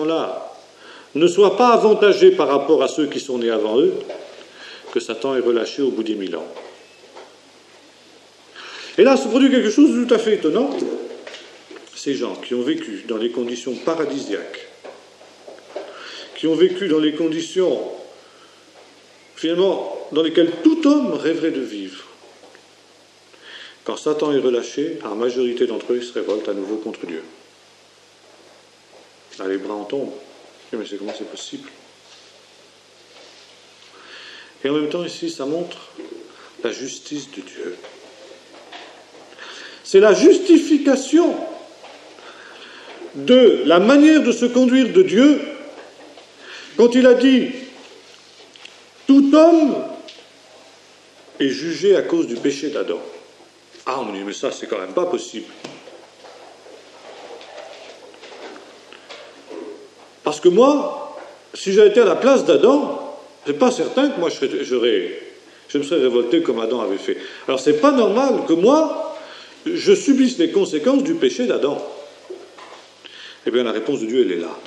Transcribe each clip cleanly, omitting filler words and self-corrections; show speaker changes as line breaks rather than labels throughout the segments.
gens-là ne soient pas avantagés par rapport à ceux qui sont nés avant eux, que Satan est relâché au bout des 1000 ans. Et là se produit quelque chose de tout à fait étonnant. Ces gens qui ont vécu dans les conditions paradisiaques, qui ont vécu dans les conditions, finalement, dans lesquelles tout homme rêverait de vivre, quand Satan est relâché, la majorité d'entre eux se révoltent à nouveau contre Dieu. Là, les bras en tombent. Mais c'est comment c'est possible? Et en même temps, ici, ça montre la justice de Dieu. C'est la justification de la manière de se conduire de Dieu quand il a dit « Tout homme est jugé à cause du péché d'Adam ». Ah, on me dit « Mais ça, c'est quand même pas possible ». Parce que moi, si j'avais été à la place d'Adam, c'est pas certain que moi je me serais révolté comme Adam avait fait. Alors c'est pas normal que moi, je subisse les conséquences du péché d'Adam. Eh bien la réponse de Dieu, elle est là.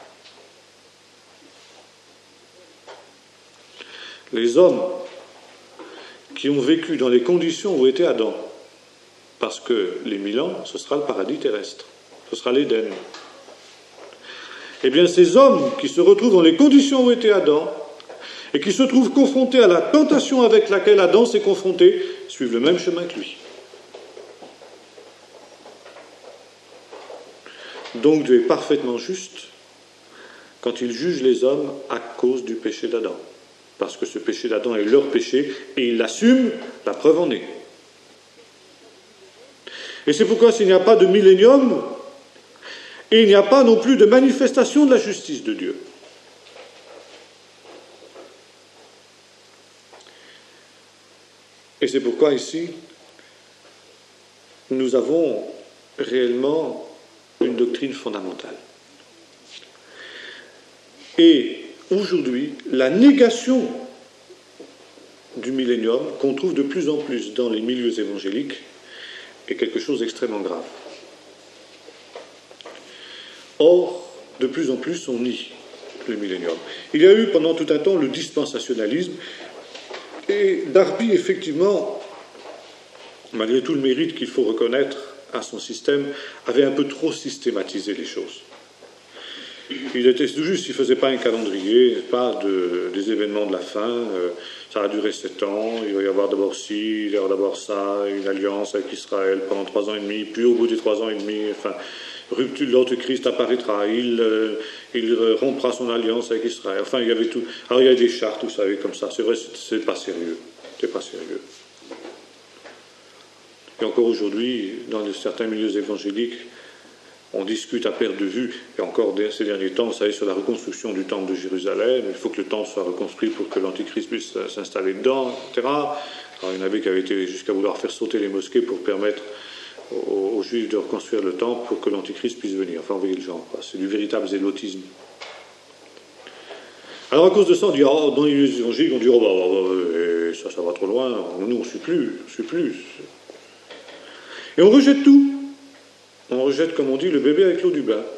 Les hommes qui ont vécu dans les conditions où était Adam, parce que les 1000 ans, ce sera le paradis terrestre, ce sera l'Éden. Eh bien, ces hommes qui se retrouvent dans les conditions où était Adam et qui se trouvent confrontés à la tentation avec laquelle Adam s'est confronté, suivent le même chemin que lui. Donc Dieu est parfaitement juste quand il juge les hommes à cause du péché d'Adam. Parce que ce péché d'Adam est leur péché et il l'assume, la preuve en est. Et c'est pourquoi s'il n'y a pas de millénium, et il n'y a pas non plus de manifestation de la justice de Dieu. Et c'est pourquoi ici, nous avons réellement une doctrine fondamentale. Et aujourd'hui, la négation du millénium, qu'on trouve de plus en plus dans les milieux évangéliques, est quelque chose d'extrêmement grave. Or, de plus en plus, on nie le millénium. Il y a eu pendant tout un temps le dispensationalisme, et Darby, effectivement, malgré tout le mérite qu'il faut reconnaître à son système, avait un peu trop systématisé les choses. Il était tout juste, il ne faisait pas un calendrier, pas des événements de la fin, ça a duré 7 ans, il va y avoir d'abord ci, il va y avoir d'abord ça, une alliance avec Israël pendant 3 ans et demi, puis au bout des 3 ans et demi, enfin, rupture, l'Antéchrist apparaîtra, il rompra son alliance avec Israël. Enfin, il y avait tout. Alors, il y a des chartes, vous savez, comme ça. C'est vrai, c'est pas sérieux. C'est pas sérieux. Et encore aujourd'hui, dans certains milieux évangéliques, on discute à perte de vue, et encore ces derniers temps, vous savez, sur la reconstruction du temple de Jérusalem. Il faut que le temple soit reconstruit pour que l'Antéchrist puisse s'installer dedans, etc. Alors, il y en avait qui avaient été jusqu'à vouloir faire sauter les mosquées pour permettre aux Juifs de reconstruire le temple pour que l'Antichrist puisse venir. Enfin, vous voyez le genre, quoi. C'est du véritable zélotisme. Alors, à cause de ça, on dit, oh, dans les évangiles, on dit, oh, ça va trop loin, nous, on ne suit plus. Et on rejette tout. On rejette, comme on dit, le bébé avec l'eau du bain.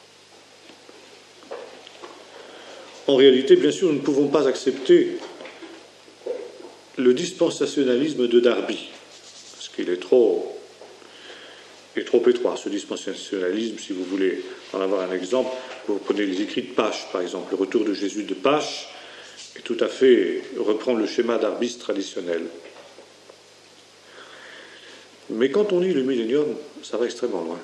En réalité, bien sûr, nous ne pouvons pas accepter le dispensationalisme de Darby, parce qu'il est trop étroit, ce dispensationalisme. Si vous voulez en avoir un exemple, vous prenez les écrits de Pache, par exemple. Le retour de Jésus de Pache est tout à fait reprend le schéma d'arbiste traditionnel. Mais quand on lit le millénium, ça va extrêmement loin.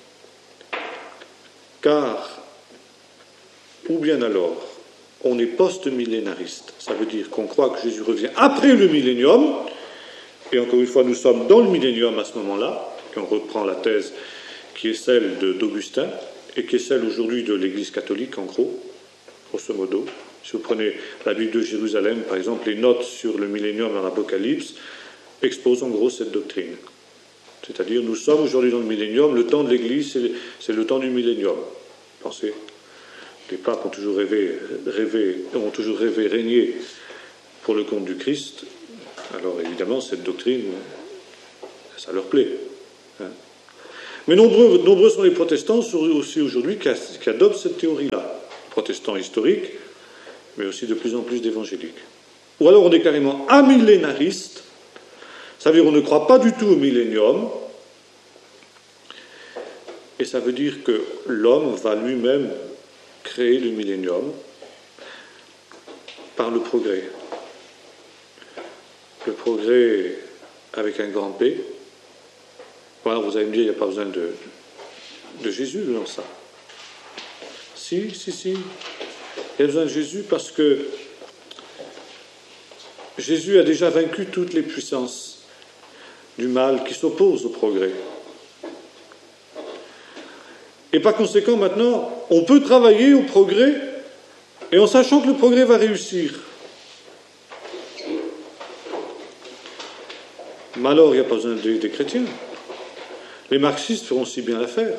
Car, ou bien alors, on est post-millénariste. Ça veut dire qu'on croit que Jésus revient après le millénium, et encore une fois, nous sommes dans le millénium à ce moment-là, et on reprend la thèse qui est celle d'Augustin, et qui est celle aujourd'hui de l'Église catholique, en gros, grosso modo. Si vous prenez la Bible de Jérusalem, par exemple, les notes sur le millénium dans l'Apocalypse exposent en gros cette doctrine. C'est-à-dire, nous sommes aujourd'hui dans le millénium, le temps de l'Église, c'est le temps du millénium. Pensez, les papes ont toujours rêvé régner pour le compte du Christ. Alors évidemment, cette doctrine, ça leur plaît. Mais nombreux sont les protestants aussi aujourd'hui qui adoptent cette théorie-là. Protestants historiques, mais aussi de plus en plus d'évangéliques. Ou alors on est carrément amillénariste, ça veut dire on ne croit pas du tout au millénium, et ça veut dire que l'homme va lui-même créer le millénium par le progrès. Le progrès avec un grand P. Voilà, vous allez me dire, il n'y a pas besoin de Jésus dans ça. Si. Il y a besoin de Jésus parce que Jésus a déjà vaincu toutes les puissances du mal qui s'opposent au progrès. Et par conséquent, maintenant, on peut travailler au progrès et en sachant que le progrès va réussir. Mais alors, il n'y a pas besoin des chrétiens. Les marxistes feront si bien l'affaire.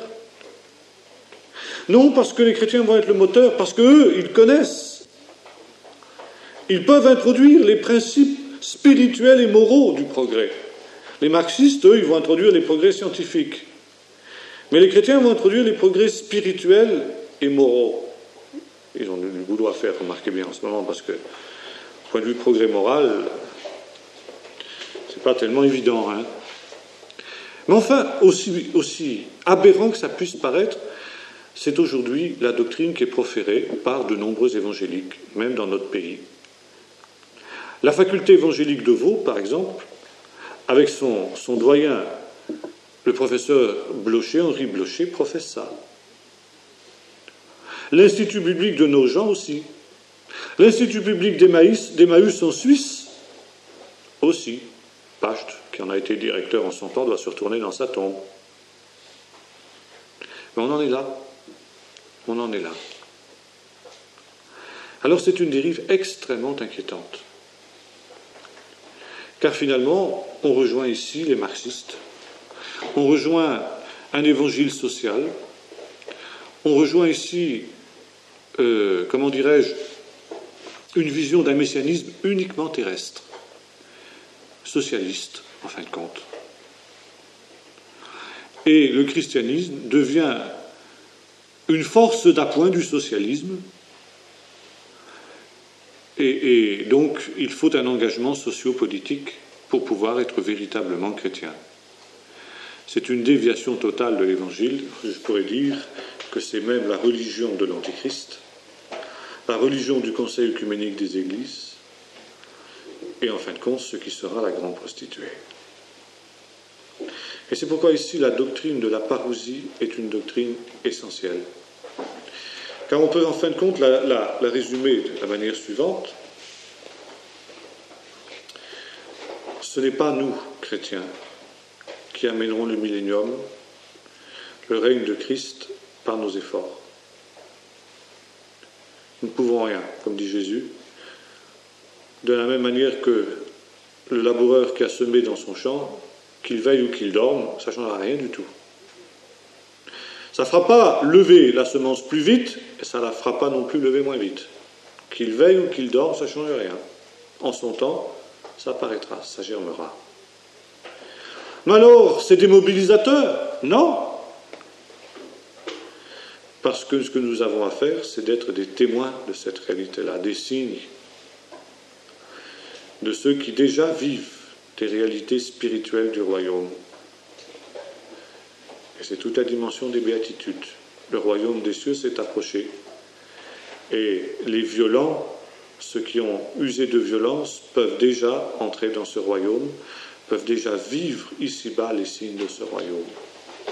Non, parce que les chrétiens vont être le moteur, parce qu'eux, ils connaissent. Ils peuvent introduire les principes spirituels et moraux du progrès. Les marxistes, eux, ils vont introduire les progrès scientifiques. Mais les chrétiens vont introduire les progrès spirituels et moraux. Ils ont du boulot à faire, remarquez bien en ce moment, parce que, point de vue progrès moral, c'est pas tellement évident, hein. Mais enfin, aussi aberrant que ça puisse paraître, c'est aujourd'hui la doctrine qui est proférée par de nombreux évangéliques, même dans notre pays. La faculté évangélique de Vaud, par exemple, avec son doyen, le professeur Blocher, Henri Blocher, professe ça. L'Institut biblique de Nogent aussi. L'Institut biblique d'Emmaüs en Suisse aussi. Pacht, qui en a été directeur en son temps, doit se retourner dans sa tombe. Mais on en est là. On en est là. Alors c'est une dérive extrêmement inquiétante. Car finalement, on rejoint ici les marxistes. On rejoint un évangile social. On rejoint ici, comment dirais-je, une vision d'un messianisme uniquement terrestre, socialiste, en fin de compte. Et le christianisme devient une force d'appoint du socialisme, et donc il faut un engagement socio-politique pour pouvoir être véritablement chrétien. C'est une déviation totale de l'Évangile. Je pourrais dire que c'est même la religion de l'Antéchrist, la religion du Conseil œcuménique des Églises, et en fin de compte, ce qui sera la grande prostituée. Et c'est pourquoi ici la doctrine de la parousie est une doctrine essentielle. Car on peut en fin de compte la résumer de la manière suivante. Ce n'est pas nous, chrétiens, qui amènerons le millénium, le règne de Christ, par nos efforts. Nous ne pouvons rien, comme dit Jésus, de la même manière que le laboureur qui a semé dans son champ, qu'il veille ou qu'il dorme, ça ne changera rien du tout. Ça ne fera pas lever la semence plus vite, et ça ne la fera pas non plus lever moins vite. Qu'il veille ou qu'il dorme, ça ne change rien. En son temps, ça apparaîtra, ça germera. Mais alors, c'est démobilisateur? Non. Parce que ce que nous avons à faire, c'est d'être des témoins de cette réalité-là, des signes de ceux qui déjà vivent des réalités spirituelles du royaume. Et c'est toute la dimension des béatitudes. Le royaume des cieux s'est approché. Et les violents, ceux qui ont usé de violence, peuvent déjà entrer dans ce royaume, peuvent déjà vivre ici-bas les signes de ce royaume.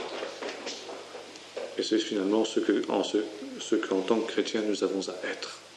Et c'est finalement ce qu'en tant que chrétiens nous avons à être.